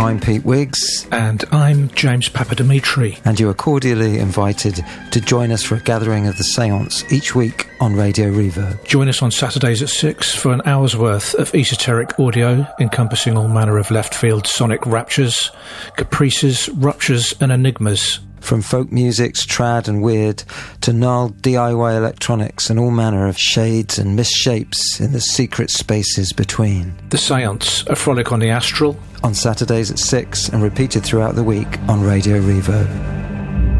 I'm Pete Wiggs. And I'm James Papadimitri. And you are cordially invited to join us for a gathering of the seance each week on Radio Reverb. Join us on Saturdays at 6 for an hour's worth of esoteric audio encompassing all manner of left-field sonic raptures, caprices, ruptures and enigmas. From folk music's trad and weird to gnarled DIY electronics and all manner of shades and misshapes in the secret spaces between. The Seance, a frolic on the astral. On Saturdays at 6 and repeated throughout the week on Radio Reverb.